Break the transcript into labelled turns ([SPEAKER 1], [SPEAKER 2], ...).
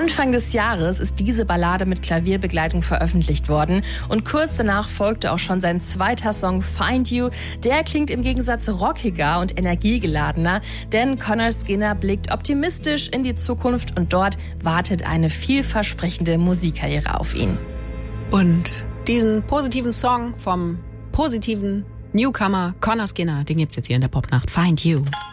[SPEAKER 1] Anfang des Jahres ist diese Ballade mit Klavierbegleitung veröffentlicht worden und kurz danach folgte auch schon sein zweiter Song Find You. Der klingt im Gegensatz rockiger und energiegeladener, denn Conor Skinner blickt optimistisch in die Zukunft und dort wartet eine vielversprechende Musikkarriere auf ihn.
[SPEAKER 2] Und diesen positiven Song vom positiven Newcomer Conor Skinner, den gibt's jetzt hier in der Popnacht. Find You.